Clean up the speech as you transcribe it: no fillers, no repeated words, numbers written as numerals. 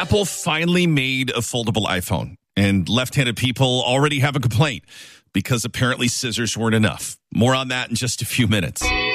Apple finally made a foldable iPhone, and left-handed people already have a complaint because apparently scissors weren't enough. More on that in just a few minutes.